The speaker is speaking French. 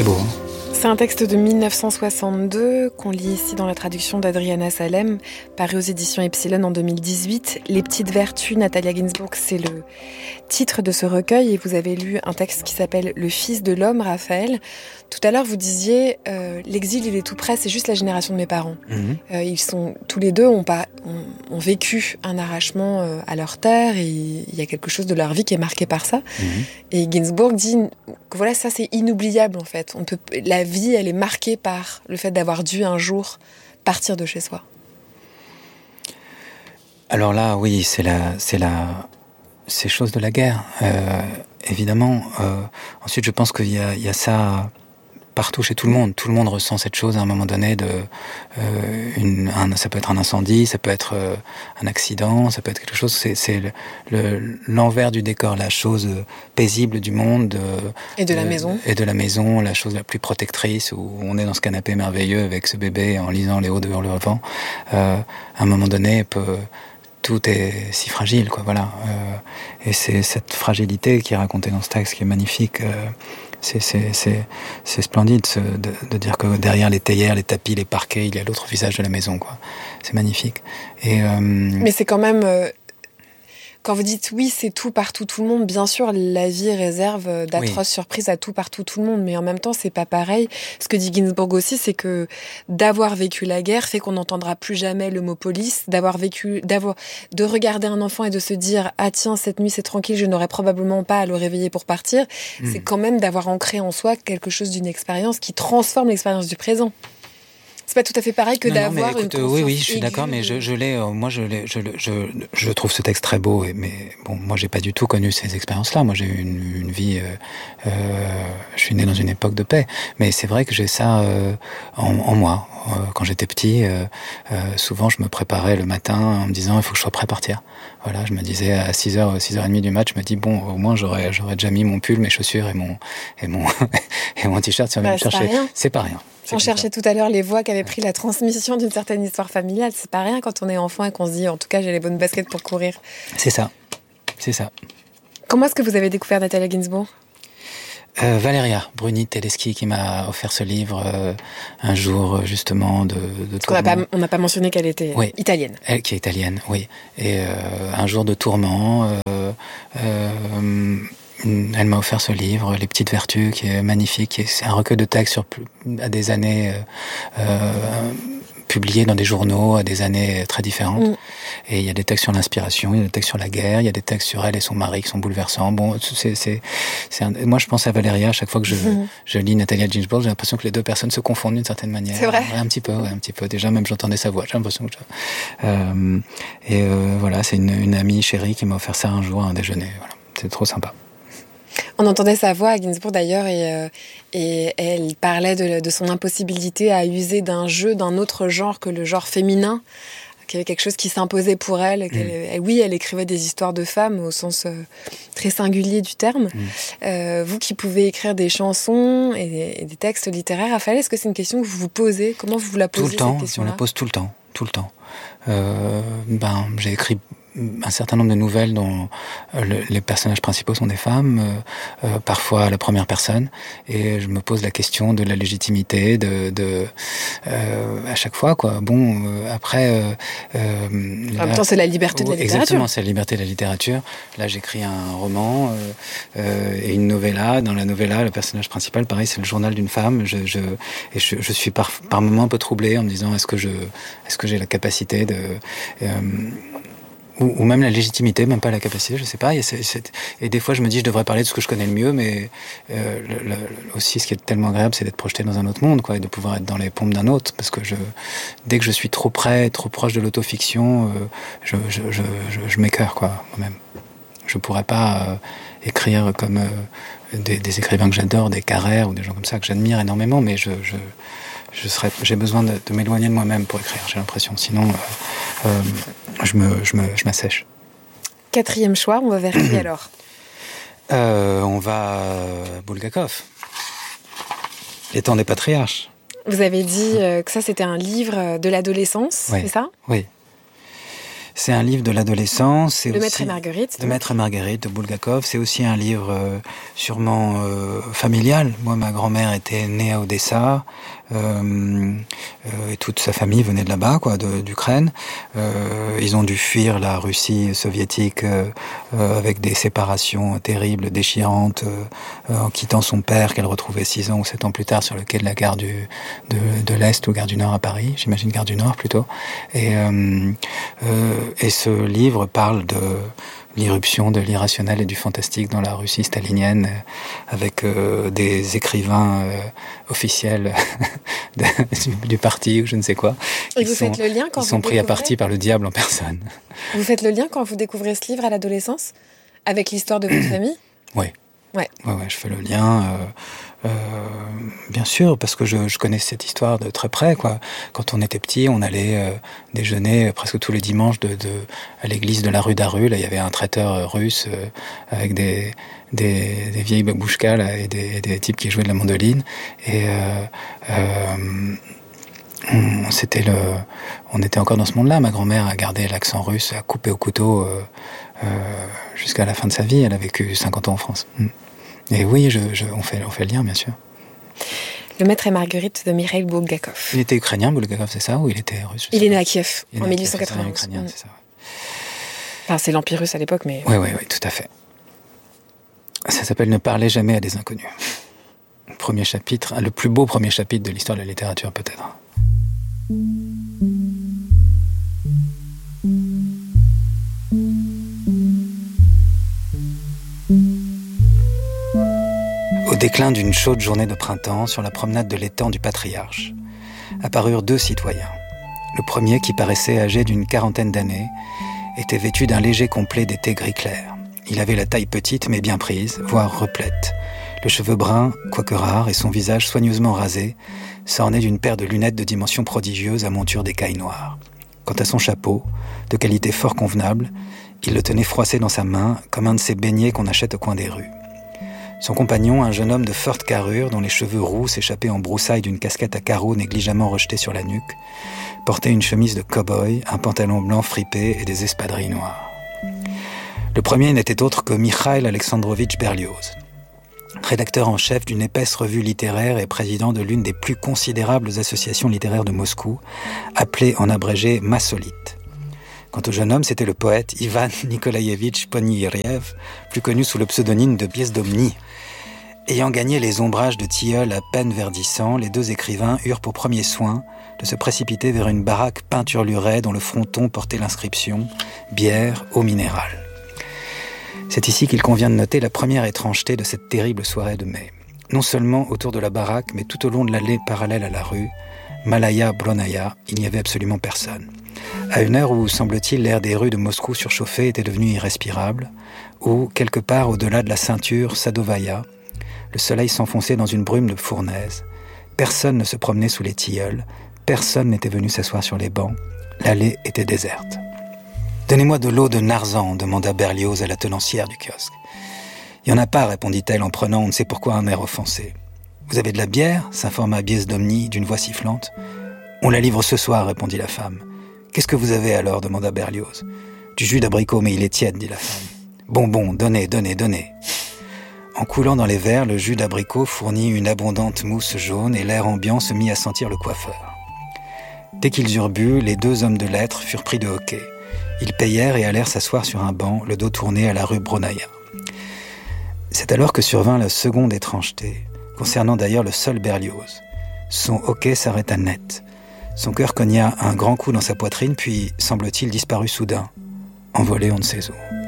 C'est beau, hein. C'est un texte de 1962 qu'on lit ici dans la traduction d'Adriana Salem, paru aux éditions Epsilon en 2018. Les petites vertus, Natalia Ginzburg, c'est le titre de ce recueil et vous avez lu un texte qui s'appelle Le fils de l'homme, Raphaël. Tout à l'heure, vous disiez l'exil, il est tout près, c'est juste la génération de mes parents. Ils sont tous les deux ont vécu un arrachement à leur terre et il y a quelque chose de leur vie qui est marqué par ça. Et Ginzburg dit que voilà, ça c'est inoubliable en fait. La vie, elle est marquée par le fait d'avoir dû un jour partir de chez soi. Alors là, oui, c'est chose de la guerre, évidemment. Ensuite, je pense qu'il y a ça partout chez tout le monde. Tout le monde ressent cette chose à un moment donné ça peut être un incendie, ça peut être un accident, ça peut être quelque chose. C'est l'envers du décor, la chose paisible du monde. Et de la maison. Et de la maison, la chose la plus protectrice, où on est dans ce canapé merveilleux avec ce bébé en lisant Les Hauts de Hurlevent. À un moment donné, tout est si fragile, quoi. Voilà. Et c'est cette fragilité qui est racontée dans ce texte qui est magnifique. C'est splendide de dire que derrière les théières, les tapis, les parquets, il y a l'autre visage de la maison, quoi. C'est magnifique. Mais c'est quand même... Quand vous dites oui, c'est tout partout, tout le monde, bien sûr, la vie réserve d'atroces surprises à tout partout, tout le monde, mais en même temps, c'est pas pareil. Ce que dit Ginzburg aussi, c'est que d'avoir vécu la guerre fait qu'on n'entendra plus jamais le mot police, de regarder un enfant et de se dire ah tiens, cette nuit c'est tranquille, je n'aurai probablement pas à le réveiller pour partir. C'est quand même d'avoir ancré en soi quelque chose d'une expérience qui transforme l'expérience du présent. C'est pas tout à fait pareil que d'avoir une conscience oui, je suis d'accord, mais je trouve ce texte très beau. Mais bon, moi, j'ai pas du tout connu ces expériences-là. Moi, j'ai eu une vie. Je suis né dans une époque de paix. Mais c'est vrai que j'ai ça en moi. Quand j'étais petit, souvent, je me préparais le matin en me disant il faut que je sois prêt à partir. Voilà, je me disais à 6h, 6h30 du match, je me dis bon, au moins j'aurais déjà mis mon pull, mes chaussures et mon t-shirt si on vient me chercher. C'est pas rien. On cherchait tout à l'heure les voix qui avaient pris la transmission d'une certaine histoire familiale. C'est pas rien quand on est enfant et qu'on se dit en tout cas j'ai les bonnes baskets pour courir. C'est ça. Comment est-ce que vous avez découvert Natalia Ginzburg ? Valéria Bruni Tedeschi qui m'a offert ce livre un jour justement de tourment. On n'a pas mentionné qu'elle était italienne. Elle qui est italienne, oui. Et un jour de tourment, elle m'a offert ce livre, Les petites vertus, qui est magnifique. C'est un recueil de textes à des années publiés dans des journaux à des années très différentes. Et il y a des textes sur l'inspiration, il y a des textes sur la guerre, il y a des textes sur elle et son mari qui sont bouleversants. Bon, moi je pense à Valéria à chaque fois que je lis Natalia Ginzburg, j'ai l'impression que les deux personnes se confondent d'une certaine manière. C'est vrai. Ouais, un petit peu. Déjà même j'entendais sa voix, j'ai l'impression que voilà, c'est une amie chérie qui m'a offert ça un jour à un déjeuner. Voilà, c'est trop sympa. On entendait sa voix à Ginzburg d'ailleurs et elle parlait de son impossibilité à user d'un jeu d'un autre genre que le genre féminin, qu'il y avait quelque chose qui s'imposait pour elle. Elle écrivait des histoires de femmes au sens très singulier du terme. Vous qui pouvez écrire des chansons et des textes littéraires, Raphaël, est-ce que c'est une question que vous vous posez ? Comment vous la posez, cette question-là ? On la pose tout le temps. J'ai écrit un certain nombre de nouvelles dont les personnages principaux sont des femmes, parfois à la première personne, et je me pose la question de la légitimité à chaque fois, quoi. Bon, après en même temps, c'est la liberté de la littérature. Exactement, c'est la liberté de la littérature. Là, j'écris un roman et une novella. Dans la novella, le personnage principal, pareil, c'est le journal d'une femme. Je suis par moments un peu troublé en me disant est-ce que j'ai la capacité de ou même la légitimité, même pas la capacité, je sais pas. Et des fois, je me dis, je devrais parler de ce que je connais le mieux, mais aussi, ce qui est tellement agréable, c'est d'être projeté dans un autre monde, quoi, et de pouvoir être dans les pompes d'un autre, parce que dès que je suis trop proche de l'autofiction, je m'écœure, quoi, moi-même. Je pourrais pas écrire comme des écrivains que j'adore, des Carrère ou des gens comme ça que j'admire énormément, mais j'ai besoin de m'éloigner de moi-même pour écrire, j'ai l'impression. Sinon, je m'assèche. Quatrième choix, on va vers qui alors ? On va Bulgakov. Les temps des patriarches. Vous avez dit que ça, c'était un livre de l'adolescence, oui. C'est ça ? Oui. C'est un livre de l'adolescence. C'est Le aussi Maître et Marguerite. Le Maître et Marguerite de Bulgakov. C'est aussi un livre sûrement familial. Moi, ma grand-mère était née à Odessa. Et toute sa famille venait de là-bas, d'Ukraine. Ils ont dû fuir la Russie soviétique avec des séparations terribles, déchirantes, en quittant son père qu'elle retrouvait 6 ans ou 7 ans plus tard sur le quai de la gare de l'Est ou gare du Nord à Paris, j'imagine gare du Nord plutôt. Et ce livre parle de l'irruption de l'irrationnel et du fantastique dans la Russie stalinienne, avec des écrivains officiels du parti ou je ne sais quoi. Et vous faites le lien quand ils sont pris à partie par le diable en personne. Vous faites le lien quand vous découvrez ce livre à l'adolescence avec l'histoire de votre famille ? Oui. Ouais, je fais le lien, bien sûr, parce que je connais cette histoire de très près, quoi. Quand on était petit, on allait déjeuner presque tous les dimanches à l'église de la rue d'Aru. Là, il y avait un traiteur russe avec des vieilles babouchkas là, et des types qui jouaient de la mandoline. Et on était encore dans ce monde-là. Ma grand-mère a gardé l'accent russe, a coupé au couteau jusqu'à la fin de sa vie. Elle a vécu 50 ans en France. Et oui, on fait le lien, bien sûr. Le Maître et Marguerite de Mikhail Bulgakov. Il était ukrainien, Bulgakov, c'est ça, ou il était russe? Il est né à Kiev, en 1891. Ukrainien, c'est ça. Enfin, c'est l'Empire russe à l'époque, mais... Oui, tout à fait. Ça s'appelle « Ne parlez jamais à des inconnus ». Premier chapitre, le plus beau premier chapitre de l'histoire de la littérature, peut-être. Au déclin d'une chaude journée de printemps, sur la promenade de l'étang du Patriarche, apparurent 2 citoyens. Le premier, qui paraissait âgé d'une 40aine d'années, était vêtu d'un léger complet d'été gris clair. Il avait la taille petite mais bien prise, voire replète. Le cheveu brun, quoique rare, et son visage soigneusement rasé, s'ornait d'une paire de lunettes de dimension prodigieuse à monture d'écailles noires. Quant à son chapeau, de qualité fort convenable, il le tenait froissé dans sa main, comme un de ces beignets qu'on achète au coin des rues. Son compagnon, un jeune homme de forte carrure, dont les cheveux roux s'échappaient en broussailles d'une casquette à carreaux négligemment rejetée sur la nuque, portait une chemise de cow-boy, un pantalon blanc fripé et des espadrilles noires. Le premier n'était autre que Mikhail Alexandrovitch Berlioz, rédacteur en chef d'une épaisse revue littéraire et président de l'une des plus considérables associations littéraires de Moscou, appelée en abrégé Massolite. Quant au jeune homme, c'était le poète Ivan Nikolaïevitch Poniriev, plus connu sous le pseudonyme de Biesdomni. Ayant gagné les ombrages de tilleuls à peine verdissants, les 2 écrivains eurent pour premier soin de se précipiter vers une baraque peinturlurée dont le fronton portait l'inscription « Bière, eau minérale ». C'est ici qu'il convient de noter la première étrangeté de cette terrible soirée de mai. Non seulement autour de la baraque, mais tout au long de l'allée parallèle à la rue, Malaya Bronaya, il n'y avait absolument personne. À une heure où, semble-t-il, l'air des rues de Moscou surchauffé était devenu irrespirable, où, quelque part au-delà de la ceinture Sadovaya, le soleil s'enfonçait dans une brume de fournaise, personne ne se promenait sous les tilleuls, personne n'était venu s'asseoir sur les bancs, l'allée était déserte. « Donnez-moi de l'eau de Narzan » demanda Berlioz à la tenancière du kiosque. « Il n'y en a pas » répondit-elle en prenant on ne sait pourquoi un air offensé. « Vous avez de la bière » s'informa Biesdomni d'une voix sifflante. « On la livre ce soir » répondit la femme. « Qu'est-ce que vous avez alors » demanda Berlioz. « Du jus d'abricot, mais il est tiède » dit la femme. « Bon, donnez. » En coulant dans les verres, le jus d'abricot fournit une abondante mousse jaune et l'air ambiant se mit à sentir le coiffeur. Dès qu'ils eurent bu, les 2 hommes de lettres furent pris de hoquet. Ils payèrent et allèrent s'asseoir sur un banc, le dos tourné à la rue Bronaya. C'est alors que survint la seconde étrangeté, concernant d'ailleurs le seul Berlioz. Son hoquet s'arrêta net. Son cœur cogna un grand coup dans sa poitrine, puis, semble-t-il, disparut soudain, envolé on ne sait où.